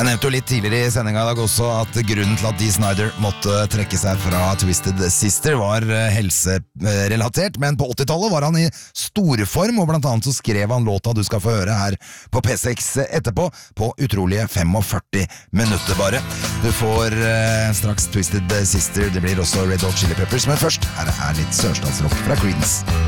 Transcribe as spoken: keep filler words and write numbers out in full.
Jeg nevnte jo litt tidligere i sendingen i dag også at grunnen til at Dee Snider måtte trekke seg fra Twisted Sister var helserelatert, men på åttitallet var han i storform, og blant annet så skrev han låta du skal få høre her på P seks etterpå, på utrolige førtifem minutter bare. Du får eh, straks Twisted Sister, det blir også Red Hot Chili Peppers, men først, her er litt sørstatsrock fra Queens.